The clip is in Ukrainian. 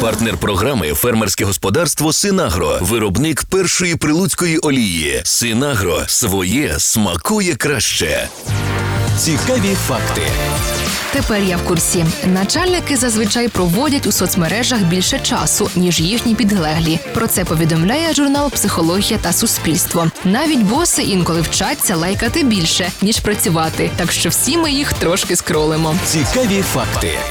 Партнер програми «Фермерське господарство Синагро». Виробник першої прилуцької олії. Синагро. Своє смакує краще. Цікаві факти. Тепер я в курсі. Начальники зазвичай проводять у соцмережах більше часу, ніж їхні підлеглі. Про це повідомляє журнал «Психологія та суспільство». Навіть боси інколи вчаться лайкати більше, ніж працювати. Так що всі ми їх трошки скролимо. Цікаві факти.